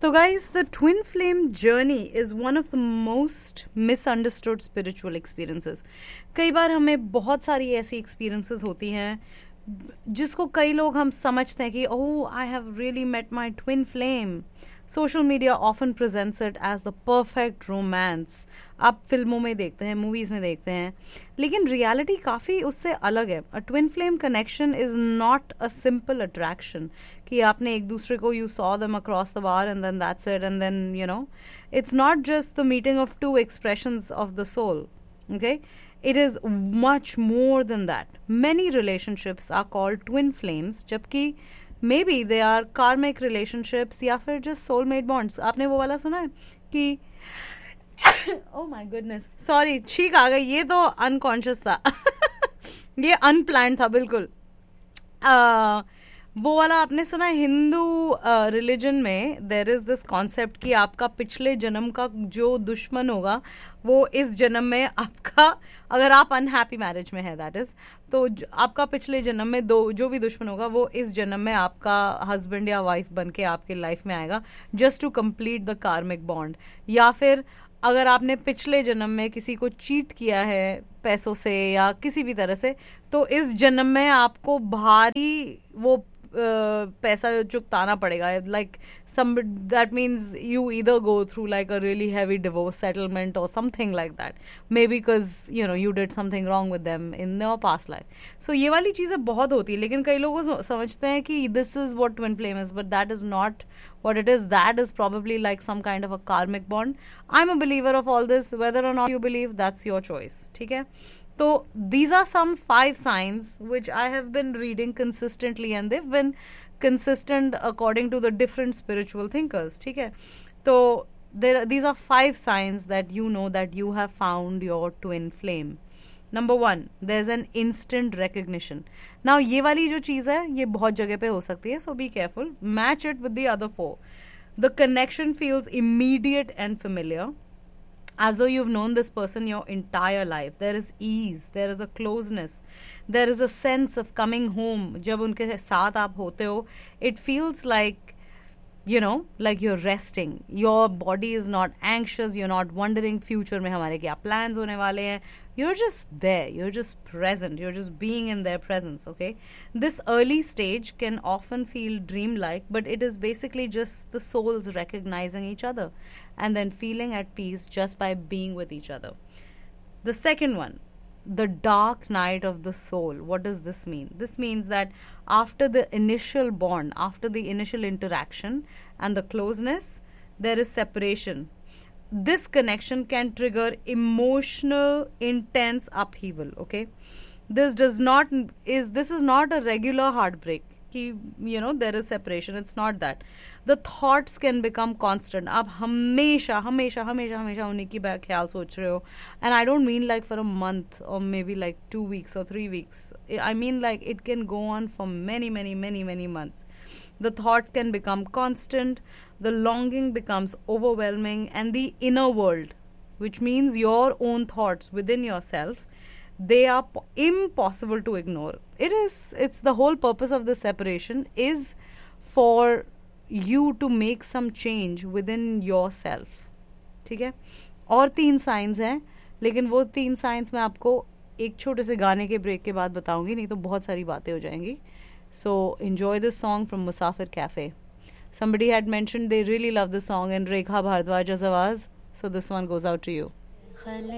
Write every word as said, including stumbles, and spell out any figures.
So guys, the twin flame journey is one of the most misunderstood spiritual experiences. कई बार हमें बहुत सारी ऐसी experiences होती हैं जिसको कई लोग हम समझते हैं कि oh, I have really met my twin flame. Social media often presents it as the perfect romance. आप फिल्मों में देखते हैं, मूवीज में देखते हैं, लेकिन रियलिटी काफ़ी उससे अलग है. A twin flame connection is not a simple attraction कि आपने एक दूसरे को you saw them across the bar and then that's it and then you know it's not just the meeting of to expressions of the soul. Okay, it is much more than that. Many relationships are called twin flames, जबकि maybe they are karmic relationships या फिर just soulmate bonds. आपने वो वाला सुना है कि oh my goodness, sorry, छींक आ गई. ये तो unconscious था. ये unplanned था बिल्कुल. uh, वो वाला आपने सुना है हिंदू रिलीजन में देर इज दिस कॉन्सेप्ट कि आपका पिछले जन्म का जो दुश्मन होगा वो इस जन्म में आपका, अगर आप अनहैप्पी मैरिज में है दैट इज, तो आपका पिछले जन्म में दो जो भी दुश्मन होगा वो इस जन्म में आपका हस्बैंड या वाइफ बन के आपके लाइफ में आएगा जस्ट टू कंप्लीट द कार्मिक बॉन्ड. या फिर अगर आपने पिछले जन्म में किसी को चीट किया है पैसों से या किसी भी तरह से, तो इस जन्म में आपको भारी वो Uh, पैसा चुकाना पड़ेगा. Like some that means you either go through like a really heavy divorce settlement or something like that, maybe because you know you did something wrong with them in your past life. So ये वाली चीज़ें बहुत होती है, लेकिन कई लोग समझते हैं कि this is what twin flame is, but that is not what it is. That is probably like some kind of a karmic bond. I'm a believer of all this. Whether or not you believe, that's your choice. ठीक है. So these are some five signs which I have been reading consistently and they've been consistent according to the different spiritual thinkers. ठीक है. So there, these are five signs that you know that you have found your twin flame. Number one, there's an instant recognition. Now ये वाली जो चीज़ है ये बहुत जगह पे हो सकती है, so be careful. Match it with the other four. The connection feels immediate and familiar, as though you've known this person your entire life. There is ease, there is a closeness, there is a sense of coming home. जब उनके साथ आप होते हो, it feels like, you know, like you're resting. Your body is not anxious, you're not wondering future में हमारे क्या plans होने वाले हैं. You're just there, you're just present, you're just being in their presence, okay? This early stage can often feel dreamlike, but it is basically just the souls recognizing each other and then feeling at peace just by being with each other. The second one, the dark night of the soul. What does this mean? This means that after the initial bond, after the initial interaction and the closeness, there is separation. This connection can trigger emotional, intense upheaval. Okay, this does not is this is not a regular heartbreak. कि you know there is separation. It's not that. The thoughts can become constant. आप हमेशा हमेशा हमेशा हमेशा उन्हीं की ख्याल सोच रहे हो. And I don't mean like for a month or maybe like two weeks or three weeks. I mean like it can go on for many many many many months. The thoughts can become constant. The longing becomes overwhelming, and the inner world, which means your own thoughts within yourself, they are po- impossible to ignore. It is, it's the whole purpose of the separation is for you to make some change within yourself. ठीक है. और तीन science हैं, लेकिन वो तीन science मैं आपको एक छोटे से गाने के ब्रेक के बाद बताऊंगी, नहीं तो बहुत सारी बातें हो जाएंगी. So enjoy this song from Musafir Cafe. Somebody had mentioned they really love this song and Rekha Bhardwaj's आवाज. So this one goes out to you.